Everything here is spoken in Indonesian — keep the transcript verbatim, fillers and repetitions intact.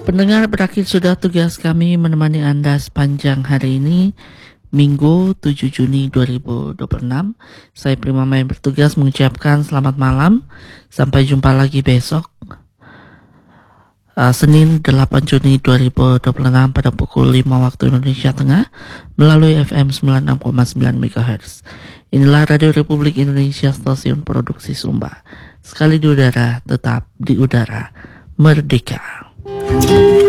Pendengar, berakhir sudah tugas kami menemani Anda sepanjang hari ini, Minggu tujuh Juni dua ribu dua puluh enam. Saya Primama yang bertugas mengucapkan selamat malam. Sampai jumpa lagi besok, uh, Senin delapan Juni dua ribu dua puluh enam pada pukul lima waktu Indonesia Tengah melalui F M sembilan puluh enam koma sembilan MHz. Inilah Radio Republik Indonesia, stasiun produksi Sumba. Sekali di udara, tetap di udara, merdeka.